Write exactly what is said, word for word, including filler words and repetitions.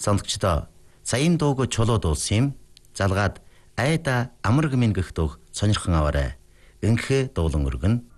Сонгогчдоо саяын дууг чулуу дуулсан юм. Залгаад айда амарг минь гэх дууг сонирхон аваарай. Энхээ дуулан өргөн.